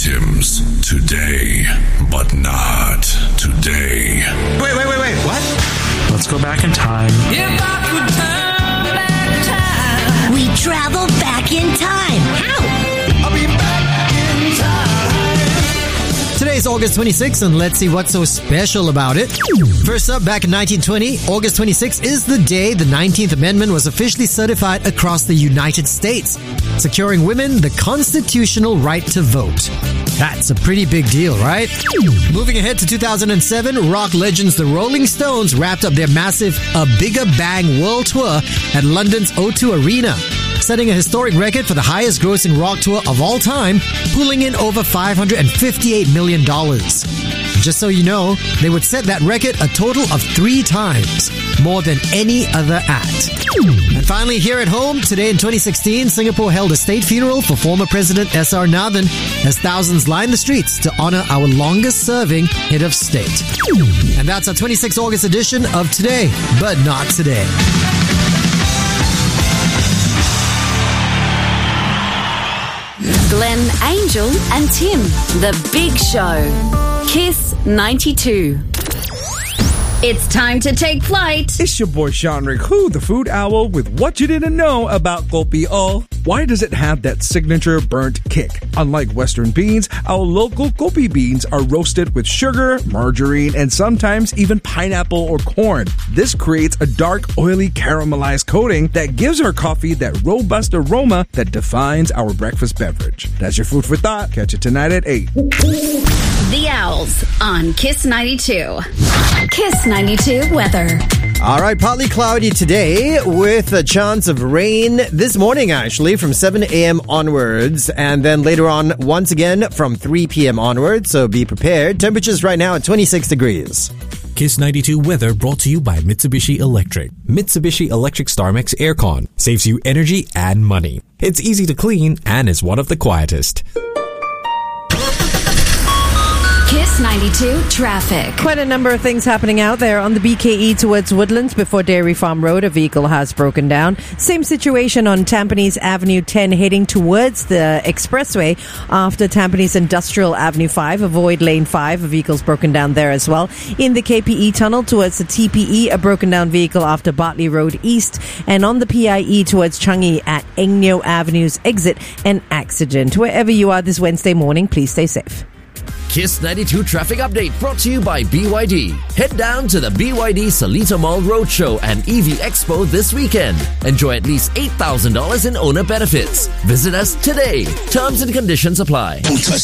Tim's Today, but not today. Wait, what? Let's go back in time. If I could turn back time, we travel back in time. How? I'll be back in time. Today's August 26th, and let's see what's so special about it. First up, back in 1920, August 26th is the day the 19th Amendment was officially certified across the United States, securing women the constitutional right to vote. That's a pretty big deal, right? Moving ahead to 2007, rock legends the Rolling Stones wrapped up their massive A Bigger Bang World Tour at London's O2 Arena, setting a historic record for the highest grossing rock tour of all time, pulling in over $558 million. Just so you know, they would set that record a total of 3 times, more than any other act. And finally, here at home, today in 2016, Singapore held a state funeral for former President S.R. Nathan as thousands lined the streets to honor our longest-serving head of state. And that's our 26th August edition of Today, but Not Today. Glenn, Angel and Tim, The Big Show. Kiss 92. It's time to take flight. It's your boy Sean Riku, the food owl, with what you didn't know about kopi o. Why does it have that signature burnt kick? Unlike Western beans, our local kopi beans are roasted with sugar, margarine, and sometimes even pineapple or corn. This creates a dark, oily, caramelized coating that gives our coffee that robust aroma that defines our breakfast beverage. That's your food for thought. Catch it tonight at 8. The Owls on Kiss 92. Kiss 92 weather. All right, partly cloudy today with a chance of rain this morning, actually, from 7 a.m. onwards. And then later on, once again, from 3 p.m. onwards. So be prepared. Temperatures right now at 26 degrees. Kiss 92 weather brought to you by Mitsubishi Electric. Mitsubishi Electric StarMax Aircon saves you energy and money. It's easy to clean and is one of the quietest. Kiss 92 traffic. Quite a number of things happening out there on the BKE towards Woodlands before Dairy Farm Road. A vehicle has broken down. Same situation on Tampines Avenue 10 heading towards the expressway after Tampines Industrial Avenue 5. Avoid lane 5. A vehicle's broken down there as well. In the KPE tunnel towards the TPE, a broken down vehicle after Bartley Road East. And on the PIE towards Changi at Eng Neo Avenue's exit, an accident. Wherever you are this Wednesday morning, please stay safe. Kiss 92 traffic update brought to you by BYD. Head down to the BYD Seletar Mall Roadshow and EV Expo this weekend. Enjoy at least $8,000 in owner benefits. Visit us today. Terms and conditions apply.